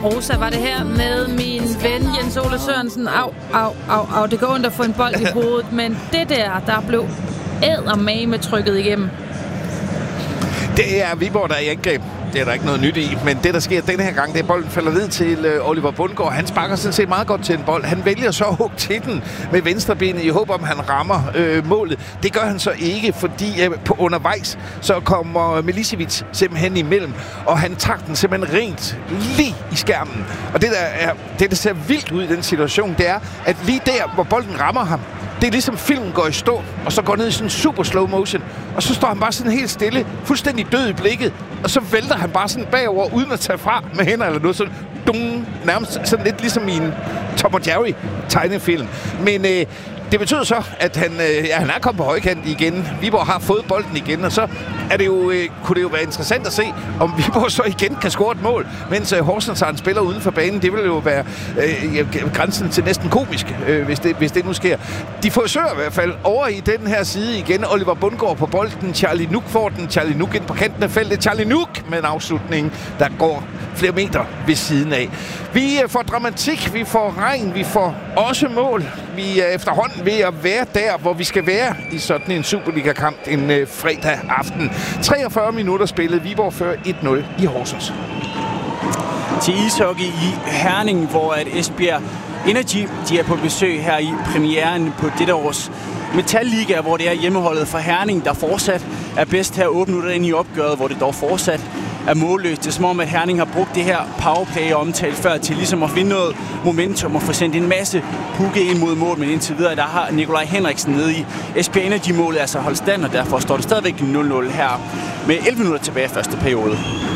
Rosa var det her med min ven Jens Ole Sørensen. Au. Det går ondt at få en bold i hovedet, men det der blev eddermame trykket igennem. Det er Viborg, der er i angreb. Det er der ikke noget nyt i, men det, der sker denne her gang, det er, at bolden falder ned til Oliver Bundgaard. Han sparker sådan set meget godt til en bold. Han vælger så at hugge til den med venstrebenet i håb om, han rammer målet. Det gør han så ikke, fordi undervejs så kommer Milicevic simpelthen imellem, og han tager den simpelthen rent lige i skærmen. Og det, der ser vildt ud i den situation, det er, at lige der, hvor bolden rammer ham, det er ligesom filmen går i stå, og så går ned i sådan en super slow motion. Og så står han bare sådan helt stille, fuldstændig død i blikket. Og så vælter han bare sådan bagover, uden at tage fra med hænder eller noget. Sådan nærmest sådan lidt ligesom i en Tom & Jerry tegnefilm. Men det betyder så, at han er kommet på højkant igen. Viborg har fået bolden igen, og så er det jo, kunne det jo være interessant at se, om Viborg så igen kan score et mål, mens Horsens spiller uden for banen. Det vil jo være grænsen til næsten komisk, hvis det nu sker. De forsøger i hvert fald over i den her side igen. Oliver Bundgaard på bolden. Charlie Nuk får den. Charlie Nuk ind på kanten af feltet. Charlie Nuk med en afslutning, der går flere meter ved siden af. Vi får dramatik, vi får regn, vi får også mål. Vi er efterhånden ved at være der, hvor vi skal være i sådan en Superliga-kamp en fredag aften. 43 minutter spillet. Viborg fører 1-0 i Horsens. Til ishockey i Herning, hvor at Esbjerg Energy de er på besøg her i premieren på dette års Metalliga, hvor det er hjemmeholdet fra Herning, der fortsat er bedst her 8 minutter ind i opgøret, hvor det dog fortsat er målløst. Det er som om, at Herning har brugt det her powerplay omtalt før til ligesom at finde noget momentum og få sendt en masse pukke ind mod mål, men indtil videre, der har Nikolaj Henriksen nede i Esbjerg Energy-målet altså holdt stand, og derfor står det stadigvæk 0-0 her med 11 minutter tilbage i første periode.